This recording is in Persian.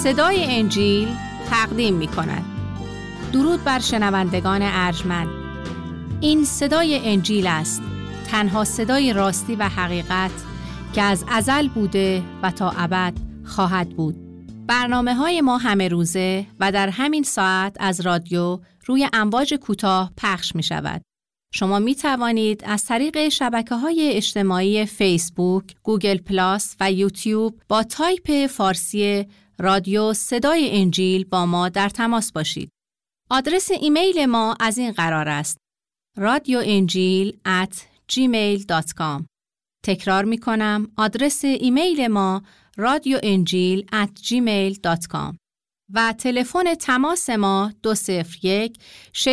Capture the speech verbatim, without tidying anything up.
صدای انجیل تقدیم می کند. درود بر شنوندگان ارجمند. این صدای انجیل است، تنها صدای راستی و حقیقت که از ازل بوده و تا ابد خواهد بود. برنامه های ما همه روزه و در همین ساعت از رادیو روی امواج کوتاه پخش می شود. شما می توانید از طریق شبکه‌های اجتماعی فیسبوک، گوگل پلاس و یوتیوب با تایپ فارسی رادیو صدای انجیل با ما در تماس باشید. آدرس ایمیل ما از این قرار است: رادیو انجیل ات جیمیل دات کام. تکرار می کنم، آدرس ایمیل ما رادیو انجیل ات جیمیل دات کام و تلفن تماس ما دو صفر یک